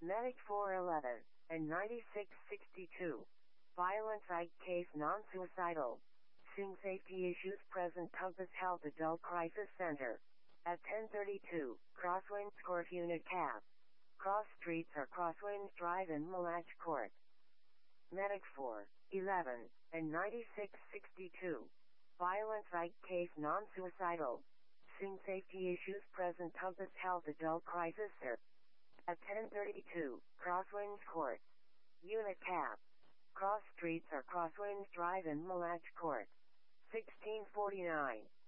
Medic 411 and 9662. Violent psych case non-suicidal. Seeing safety issues present Compass Health Adult Crisis Center. At 1032, Crosswinds Court Unit Cap. Cross streets are Crosswinds Drive and Malach Court. Medic 411 and 9662. Violent psych case non-suicidal. Seeing safety issues present Compass Health Adult Crisis Center. At 1032, Crosswinds Court. Unit Cap. Cross streets are Crosswinds Drive and Malach Court. 1649.